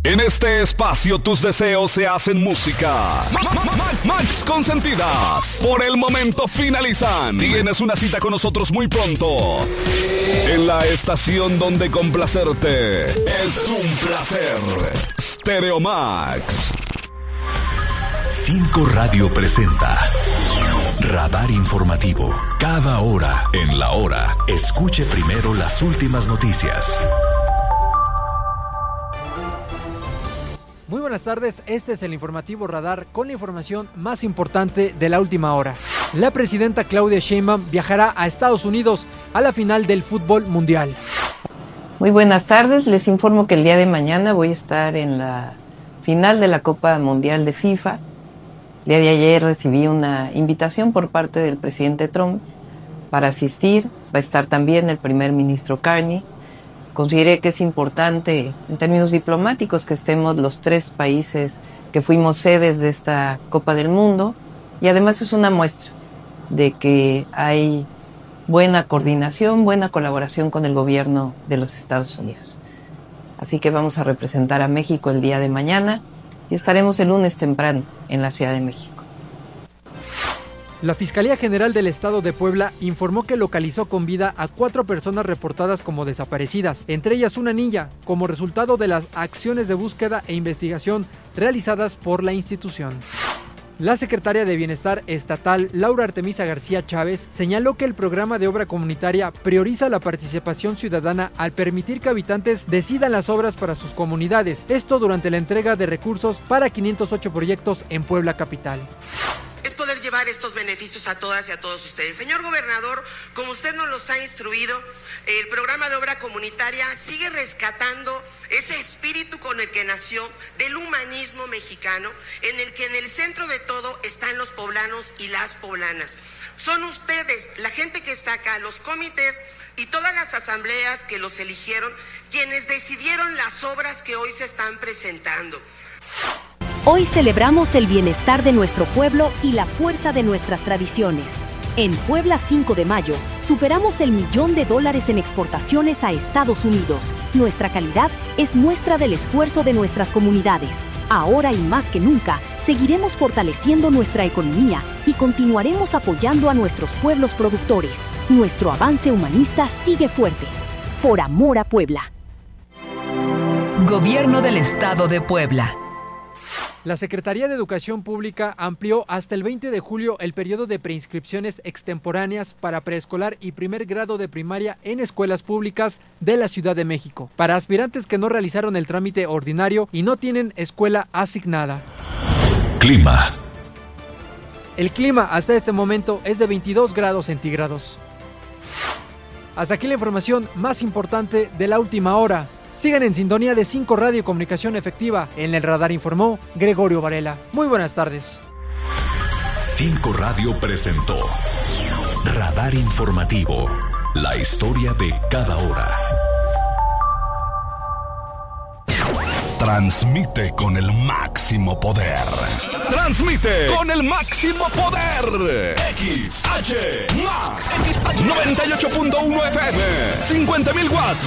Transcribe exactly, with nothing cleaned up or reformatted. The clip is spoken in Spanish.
En este espacio tus deseos se hacen música. Ma- ma- ma- Max Consentidas, por el momento finalizan. Tienes una cita con nosotros muy pronto en la estación donde complacerte es un placer. Stereo Max. Cinco Radio presenta Radar Informativo. Cada hora en la hora, escuche primero las últimas noticias. Muy buenas tardes, este es el informativo Radar con la información más importante de la última hora. La presidenta Claudia Sheinbaum viajará a Estados Unidos a la final del fútbol mundial. Muy buenas tardes, les informo que el día de mañana voy a estar en la final de la Copa Mundial de FIFA. El día de ayer recibí una invitación por parte del presidente Trump para asistir. Va a estar también el primer ministro Carney. Consideré que es importante en términos diplomáticos que estemos los tres países que fuimos sedes de esta Copa del Mundo, y además es una muestra de que hay buena coordinación, buena colaboración con el gobierno de los Estados Unidos. Así que vamos a representar a México el día de mañana y estaremos el lunes temprano en la Ciudad de México. La Fiscalía General del Estado de Puebla informó que localizó con vida a cuatro personas reportadas como desaparecidas, entre ellas una niña, como resultado de las acciones de búsqueda e investigación realizadas por la institución. La secretaria de Bienestar Estatal, Laura Artemisa García Chávez, señaló que el programa de obra comunitaria prioriza la participación ciudadana al permitir que habitantes decidan las obras para sus comunidades, esto durante la entrega de recursos para quinientos ocho proyectos en Puebla capital. Es poder llevar estos beneficios a todas y a todos ustedes. Señor gobernador, como usted nos los ha instruido, el programa de obra comunitaria sigue rescatando ese espíritu con el que nació, del humanismo mexicano, en el que en el centro de todo están los poblanos y las poblanas. Son ustedes, la gente que está acá, los comités y todas las asambleas que los eligieron, quienes decidieron las obras que hoy se están presentando. Hoy celebramos el bienestar de nuestro pueblo y la fuerza de nuestras tradiciones. En Puebla cinco de mayo, superamos el millón de dólares en exportaciones a Estados Unidos. Nuestra calidad es muestra del esfuerzo de nuestras comunidades. Ahora y más que nunca, seguiremos fortaleciendo nuestra economía y continuaremos apoyando a nuestros pueblos productores. Nuestro avance humanista sigue fuerte. Por amor a Puebla. Gobierno del Estado de Puebla. La Secretaría de Educación Pública amplió hasta el veinte de julio el periodo de preinscripciones extemporáneas para preescolar y primer grado de primaria en escuelas públicas de la Ciudad de México, para aspirantes que no realizaron el trámite ordinario y no tienen escuela asignada. Clima. El clima hasta este momento es de veintidós grados centígrados. Hasta aquí la información más importante de la última hora. Sigan en sintonía de cinco Radio y Comunicación Efectiva. En el radar informó Gregorio Varela. Muy buenas tardes. cinco Radio presentó Radar Informativo. La historia de cada hora. Transmite con el máximo poder. Transmite con el máximo poder. X H Max noventa y ocho punto uno F M, cincuenta mil watts.